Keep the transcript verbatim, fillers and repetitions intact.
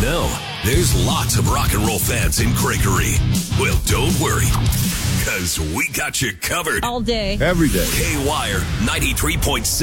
know, there's lots of rock and roll fans in Gregory. Well, don't worry, because we got you covered. All day. Every day. K-Wire ninety-three point seven.